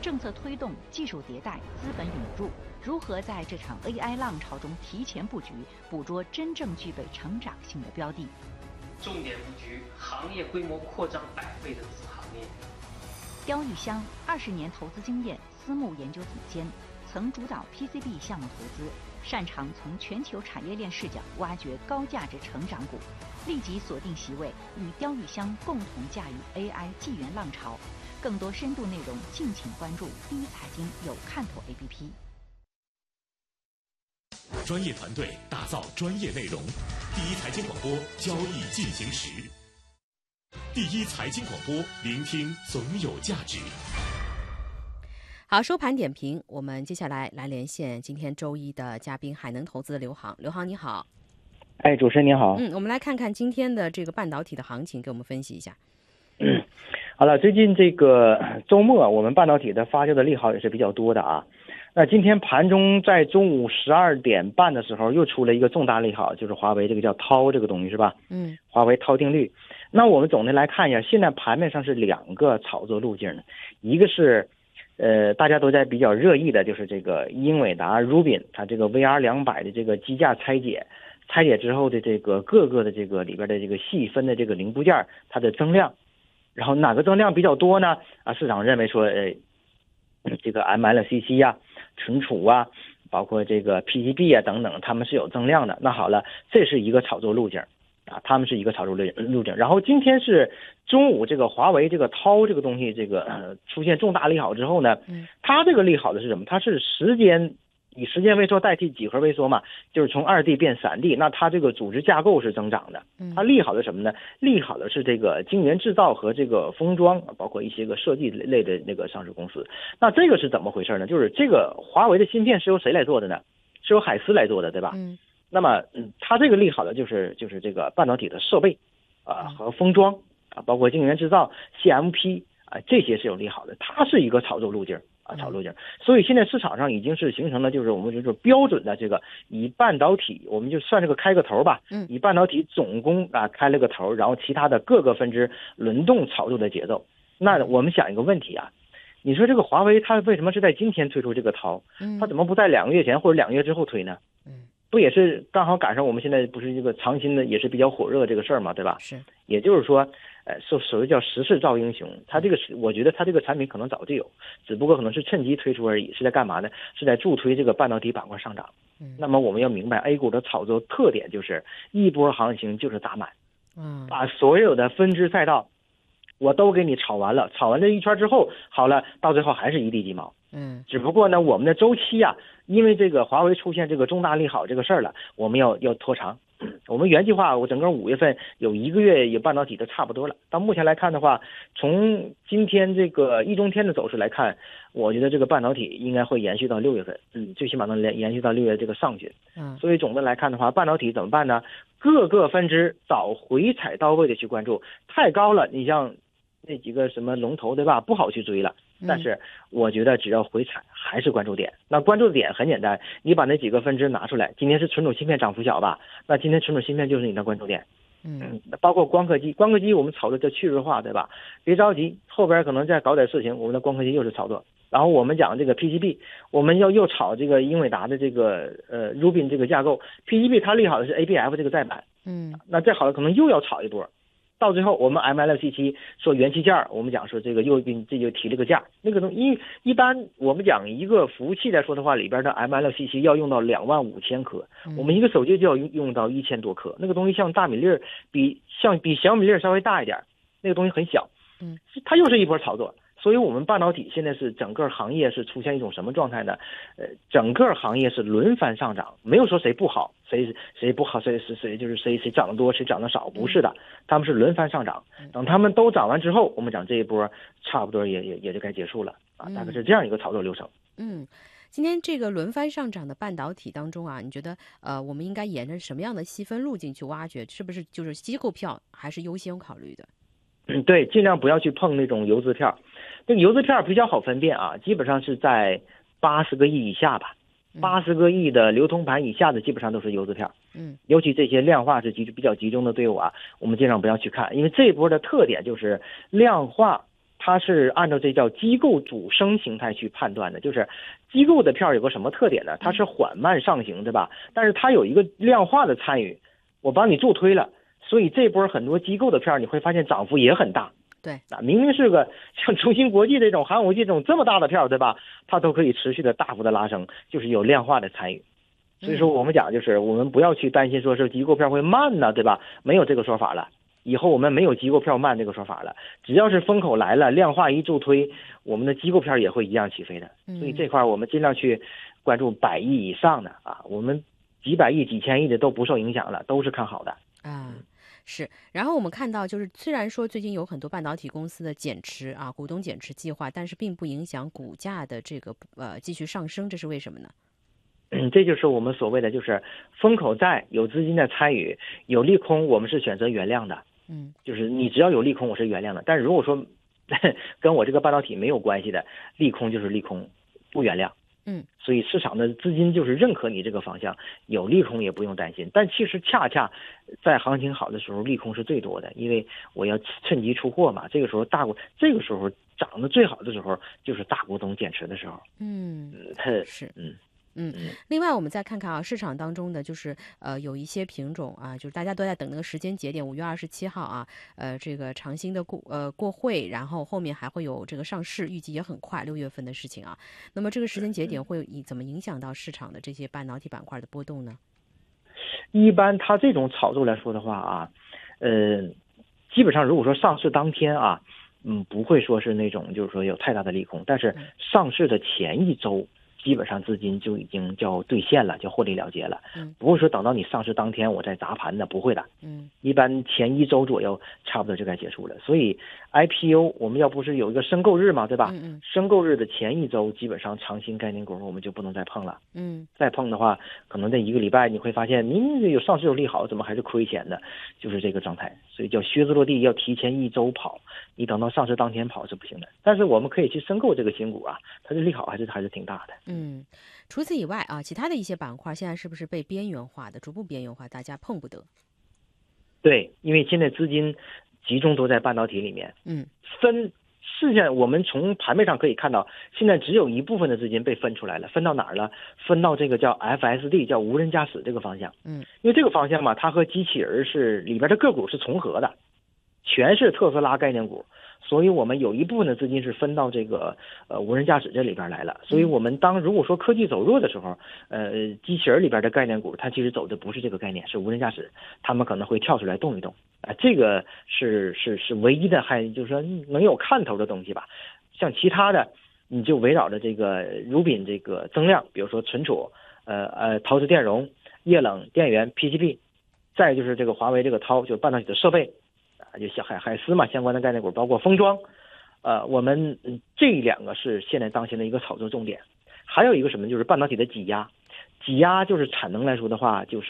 政策推动、技术迭代、资本涌入，如何在这场 AI 浪潮中提前布局，捕捉真正具备成长性的标的。 重点布局行业规模扩张100倍的子行业。 刁玉香20年投资经验，私募研究总监，曾主导 PCB 项目投资，擅长从全球产业链视角挖掘高价值成长股。立即锁定席位，与刁玉香共同驾驭 AI 纪元浪潮。更多深度内容，敬请关注第一财经有看头 APP。 专业团队打造专业内容，第一财经广播交易进行时。第一财经广播，聆听总有价值。 好，收盘点评，我们接下来连线今天周一的嘉宾海能投资的刘航。刘航你好。 哎，主持人您好。 我们来看看今天的这个半导体的行情，给我们分析一下。 好了，最近这个周末我们半导体的发酵的利好也是比较多的啊。那今天盘中在中午12点半的时候又出了一个重大利好，就是华为这个叫涛这个东西是吧？华为涛定律。那我们总的来看一下，现在盘面上是2个炒作路径的，一个是大家都在比较热议的，就是这个英伟达 Rubin 它这个 VR200的这个机架拆解之后的这个各个的这个里边的这个细分的这个零部件它的增量。然后哪个增量比较多呢？市场认为说，这个 MLCC 啊、存储啊，包括这个 PCB 啊等等，他们是有增量的。那好了，这是一个炒作路径啊，他们是一个炒作路径。然后今天是中午这个华为这个涛这个东西这个出现重大利好之后呢，它这个利好的是什么？它是以时间微缩代替几何微缩嘛，就是从2D 变3D， 那它这个组织架构是增长的。它利好的什么呢？利好的是这个晶圆制造和这个封装，包括一些个设计类的那个上市公司。那这个是怎么回事呢？就是这个华为的芯片是由谁来做的呢？是由海思来做的，对吧？那么它这个利好的就是这个半导体的设备和封装包括晶圆制造 CMP 这些是有利好的，它是一个炒作路径。炒路径，所以现在市场上已经是形成了，就是我们就是标准的这个以半导体，我们就算这个开个头吧，以半导体总共开了个头，然后其他的各个分支轮动炒作的节奏。那我们想一个问题啊，你说这个华为它为什么是在今天推出这个涛？它怎么不在2个月前或者2个月之后推呢？不也是刚好赶上我们现在不是这个长芯的也是比较火热这个事儿嘛，对吧？ 是， 也就是说，所谓叫时势造英雄，它这个我觉得它这个产品可能早就有，只不过可能是趁机推出而已。是在干嘛呢？是在助推这个半导体板块上涨。那么我们要明白 A 股的炒作特点就是一波行情就是打满，把所有的分支赛道我都给你炒完了，炒完这一圈之后，好了，到最后还是一地鸡毛。只不过呢，我们的周期啊，因为这个华为出现这个重大利好这个事儿了，我们要拖长。我们原计划，我整个5月份有1个月有半导体都差不多了。到目前来看的话，从今天这个一中天的走势来看，我觉得这个半导体应该会延续到6月份，最起码能延续到6月这个上旬。所以总的来看的话，半导体怎么办呢？各个分支找回踩到位的去关注，太高了，你像那几个什么龙头对吧，不好去追了。但是我觉得只要回踩还是关注点。那关注的点很简单，你把那几个分支拿出来，今天是存储芯片涨幅小吧，那今天存储芯片就是你的关注点。包括光刻机我们炒的叫去日化对吧？别着急，后边可能再搞点事情，我们的光刻机又是炒作。然后我们讲这个 PCB， 我们又炒这个英伟达的这个Rubin 这个架构 ，PCB 它利好的是 ABF 这个载板。那再好的可能又要炒一波。到最后我们 MLCC 说元器件，我们讲说这个这就提了个价，那个东西一般我们讲一个服务器来说的话，里边的 MLCC 要用到25000颗，我们一个手机就要用到1000多颗，那个东西像大米粒儿，比小米粒儿稍微大一点，那个东西很小，它又是一波炒作。所以我们半导体现在是整个行业是出现一种什么状态呢？整个行业是轮番上涨，没有说谁不好，谁不好，谁就是谁涨得多，谁涨得少，不是的，他们是轮番上涨。等他们都涨完之后，我们讲这一波差不多也就该结束了啊，大概是这样一个操作流程。 今天这个轮番上涨的半导体当中啊，你觉得我们应该沿着什么样的细分路径去挖掘？是不是就是机构票还是优先考虑的？ 对，尽量不要去碰那种游资票。那个游资票比较好分辨啊，基本上是在80个亿以下吧，80个亿的流通盘以下的基本上都是游资票。尤其这些量化是比较集中的队伍啊，我们尽量不要去看，因为这一波的特点就是量化它是按照这叫机构主升形态去判断的，就是机构的票有个什么特点呢？它是缓慢上行，对吧？但是它有一个量化的参与，我帮你助推了，所以这波很多机构的票你会发现涨幅也很大。 对， 明明是个像中芯国际这种、寒武纪这种这么大的票，对吧？它都可以持续的大幅的拉升，就是有量化的参与。所以说我们讲就是我们不要去担心说是机构票会慢呢，对吧？没有这个说法了。以后我们没有机构票慢这个说法了，只要是风口来了，量化一助推，我们的机构票也会一样起飞的。所以这块我们尽量去关注100亿以上的啊，我们几百亿、几千亿的都不受影响了，都是看好的啊。是，然后我们看到，就是虽然说最近有很多半导体公司的减持啊，股东减持计划，但是并不影响股价的这个继续上升，这是为什么呢？ 这就是我们所谓的就是风口在，有资金的参与，有利空我们是选择原谅的。就是你只要有利空我是原谅的，但是如果说跟我这个半导体没有关系的利空就是利空，不原谅。所以市场的资金就是认可你这个方向，有利空也不用担心。但其实恰恰在行情好的时候，利空是最多的，因为我要趁机出货嘛。这个时候这个时候涨得最好的时候，就是大股东减持的时候。 是。另外我们再看看啊，市场当中的就是有一些品种啊，就是大家都在等那个时间节点，5月27号啊，这个长兴的过会，然后后面还会有这个上市，预计也很快，6月份的事情啊。那么这个时间节点会怎么影响到市场的这些半导体板块的波动呢？ 一般它这种炒作来说的话啊，基本上如果说上市当天啊，不会说是那种就是说有太大的利空，但是上市的前一周。基本上资金就已经叫兑现了，叫获利了结了。不会说等到你上市当天我再砸盘的，不会的。一般前1周左右差不多就该结束了。所以 IPO 我们要不是有一个申购日嘛，对吧？申购日的前1周基本上长兴概念股我们就不能再碰了。再碰的话，可能这1个礼拜你会发现，你有上市有利好，怎么还是亏钱的？就是这个状态。所以叫靴子落地，要提前1周跑，你等到上市当天跑是不行的。但是我们可以去申购这个新股啊，它的利好还是挺大的。 除此以外啊，其他的一些板块现在是不是被边缘化的，逐步边缘化，大家碰不得？ 对，因为现在资金集中都在半导体里面。事实上我们从盘面上可以看到，现在只有一部分的资金被分出来了，分到哪儿了？分到这个叫 FSD， 叫无人驾驶这个方向。因为这个方向嘛，它和机器人是里边的个股是重合的，全是特斯拉概念股。所以我们有一部分的资金是分到这个无人驾驶这里边来了。所以我们如果说科技走弱的时候，机器人里边的概念股它其实走的不是这个概念，是无人驾驶，他们可能会跳出来动一动。这个是唯一的还就是说能有看头的东西吧。像其他的你就围绕着这个如品这个增量，比如说存储，陶瓷电容、液冷电源、PCB， 再就是这个华为这个就是半导体的设备。就像海思嘛，相关的概念股，包括封装，我们这2个是现在当前的一个炒作重点。还有一个什么，就是半导体的挤压就是产能来说的话，就是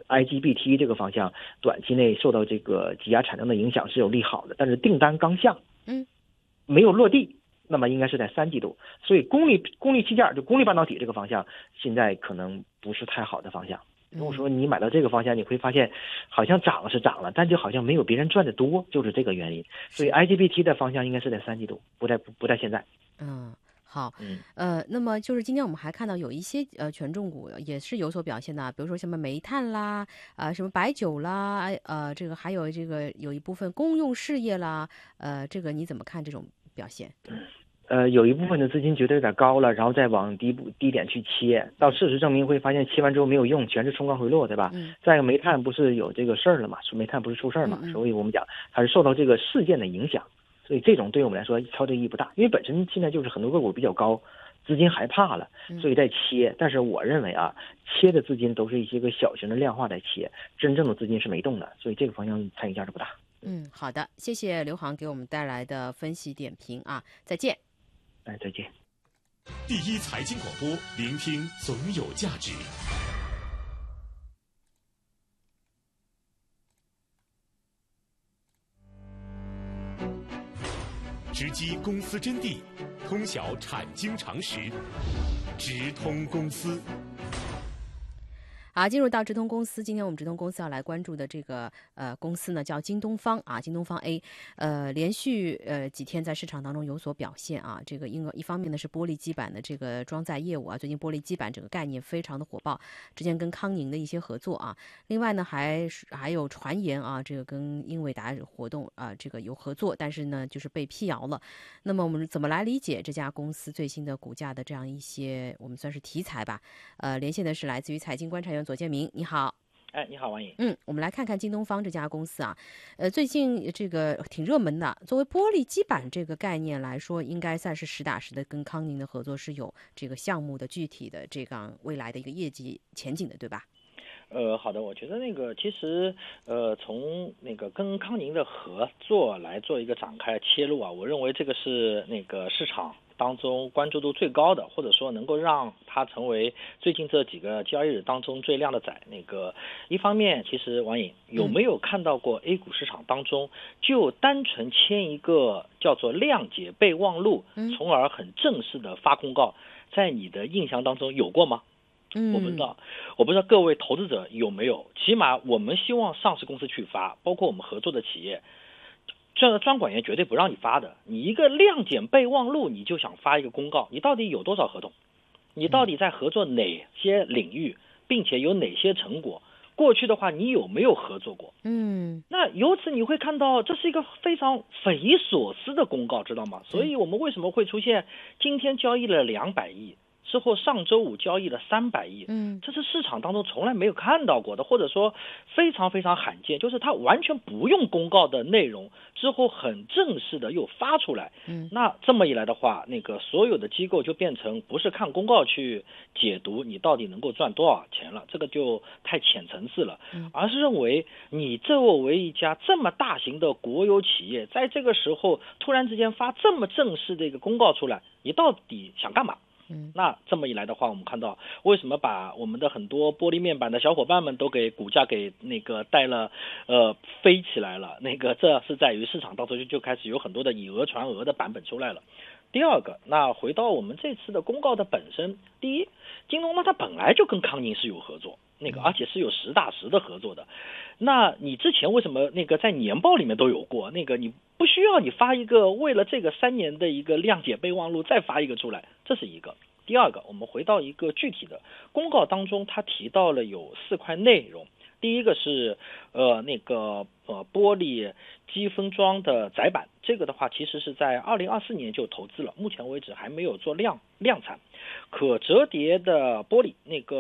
IGBT 这个方向，短期内受到这个挤压产能的影响是有利好的，但是订单刚下，没有落地，那么应该是在3季度。所以功率器件就功率半导体这个方向，现在可能不是太好的方向。如果说你买到这个方向，你会发现好像涨是涨了，但就好像没有别人赚的多，就是这个原因。所以 IGBT 的方向应该是在3季度，不在现在。 好。那么就是今天我们还看到有一些权重股也是有所表现的，比如说什么煤炭啦，什么白酒啦，这个还有这个有一部分公用事业啦，这个你怎么看这种表现？ 有一部分的资金觉得有点高了，然后再往低点去切，到事实证明会发现切完之后没有用，全是冲高回落，对吧？再一个煤炭不是有这个事儿了嘛？煤炭不是出事儿嘛？所以我们讲它是受到这个事件的影响，所以这种对我们来说操作意义不大，因为本身现在就是很多个股比较高，资金害怕了，所以在切。但是我认为啊，切的资金都是一些个小型的量化在切，真正的资金是没动的，所以这个方向参与价值不大。 好的，谢谢刘航给我们带来的分析点评啊，再见。 再见。 第一财经广播，聆听总有价值。直击公司真谛，通晓产经常识，直通公司。 好，进入到直通公司，今天我们直通公司要来关注的这个公司呢叫京东方啊，京东方 A， 连续几天在市场当中有所表现啊。这个一方面呢是玻璃基板的这个装载业务啊，最近玻璃基板整个概念非常的火爆，之前跟康宁的一些合作啊。另外呢还有传言啊，这个跟英伟达活动啊这个有合作，但是呢就是被辟谣了。那么我们怎么来理解这家公司最新的股价的这样一些我们算是题材吧？连线的是来自于财经观察员左建明，你好。 你好，王颖。 我们来看看京东方这家公司啊，最近这个挺热门的。作为玻璃基板这个概念来说，应该算是实打实的跟康宁的合作是有这个项目的具体的这个未来的一个业绩前景的，对吧？ 好的，我觉得其实从跟康宁的合作来做一个展开切入啊，我认为这个是市场当中关注度最高的，或者说能够让它成为最近这几个交易日当中最亮的仔。一方面，其实王颖有没有看到过 A 股市场当中就单纯签一个叫做谅解备忘录，从而很正式的发公告，在你的印象当中有过吗？我不知道各位投资者有没有，起码我们希望上市公司去发，包括我们合作的企业，这专管员绝对不让你发的。你一个谅解备忘录你就想发一个公告，你到底有多少合同？你到底在合作哪些领域，并且有哪些成果？过去的话你有没有合作过？那由此你会看到这是一个非常匪夷所思的公告，知道吗？所以我们为什么会出现今天交易了200亿？之后上周五交易了300亿，这是市场当中从来没有看到过的，或者说非常非常罕见，就是它完全不用公告的内容，之后很正式的又发出来。那这么一来的话，所有的机构就变成不是看公告去解读你到底能够赚多少钱了，这个就太浅层次了，而是认为你作为一家这么大型的国有企业，在这个时候突然之间发这么正式的一个公告出来，你到底想干嘛？那这么一来的话，我们看到为什么把我们的很多玻璃面板的小伙伴们都给股价给带了飞起来了，这是在于市场当中就开始有很多的以讹传讹的版本出来了。第二个，那回到我们这次的公告的本身，第一，京东方它本来就跟康宁是有合作，而且是有实打实的合作的。那你之前为什么在年报里面都有过，你不需要你发一个为了这个3年的一个谅解备忘录再发一个出来，这是一个。第二个，我们回到一个具体的公告当中，它提到了有4块内容。第一个是玻璃机封装的载板，这个的话其实是在2024年就投资了，目前为止还没有做量产。可折叠的玻璃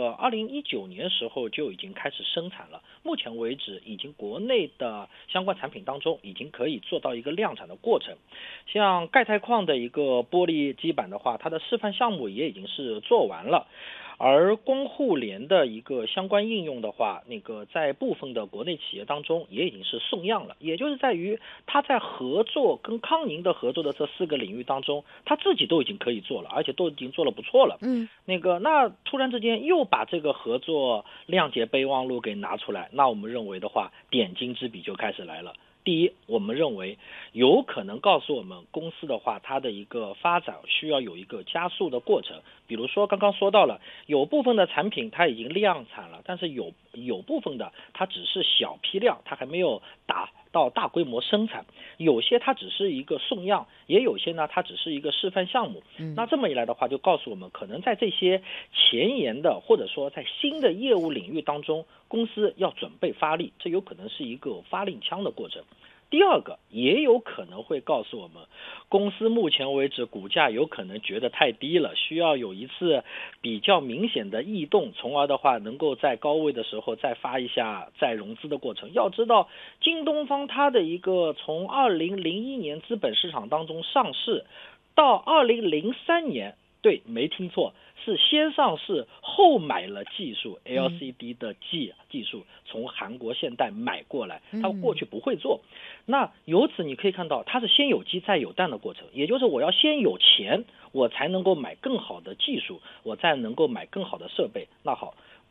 2019年时候就已经开始生产了，目前为止已经国内的相关产品当中已经可以做到一个量产的过程。像钙钛矿的一个玻璃基板的话，它的示范项目也已经是做完了。而光互联的一个相关应用的话，在部分的国内企业当中也已经是送样了，也就是在于他在合作跟康宁的合作的这4个领域当中，他自己都已经可以做了，而且都已经做了不错了。那突然之间又把这个合作谅解备忘录给拿出来，那我们认为的话，点睛之笔就开始来了。第一，我们认为有可能告诉我们公司的话，它的一个发展需要有一个加速的过程。比如说刚刚说到了，有部分的产品它已经量产了，但是有部分的它只是小批量，它还没有达到大规模生产，有些它只是一个送样，也有些呢它只是一个示范项目。那这么一来的话，就告诉我们可能在这些前沿的或者说在新的业务领域当中，公司要准备发力，这有可能是一个发令枪的过程。第二个，也有可能会告诉我们，公司目前为止股价有可能觉得太低了，需要有一次比较明显的异动，从而的话能够在高位的时候再发一下再融资的过程。要知道京东方它的一个从2001年资本市场当中上市到2003年，对，没听错，是先上市后买了技术 LCD 的技术，从韩国现代买过来，他过去不会做。那由此你可以看到，它是先有鸡再有蛋的过程，也就是我要先有钱，我才能够买更好的技术，我再能够买更好的设备。那好，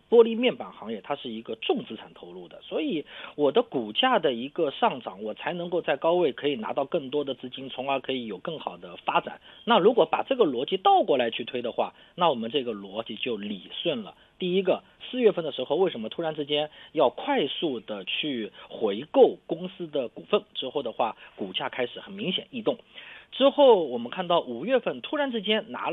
玻璃面板行业它是一个重资产投入的，所以我的股价的一个上涨，我才能够在高位可以拿到更多的资金，从而可以有更好的发展。那如果把这个逻辑倒过来去推的话，那我们这个逻辑就理顺了。第一个，4月份的时候为什么突然之间要快速的去回购公司的股份，之后的话股价开始很明显异动，之后我们看到5月份突然之间拿